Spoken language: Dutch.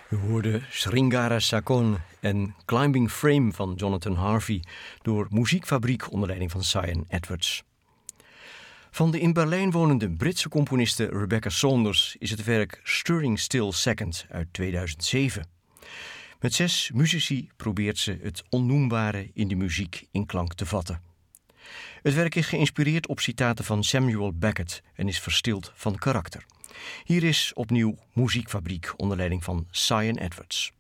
We hoorden Sringara Sakon en Climbing Frame van Jonathan Harvey door Muziekfabriek onder leiding van Cyan Edwards. Van de in Berlijn wonende Britse componiste Rebecca Saunders is het werk Stirring Still Second uit 2007. Met 6 muzici probeert ze het onnoembare in de muziek in klank te vatten. Het werk is geïnspireerd op citaten van Samuel Beckett en is verstild van karakter. Hier is opnieuw Muziekfabriek onder leiding van Cyan Edwards.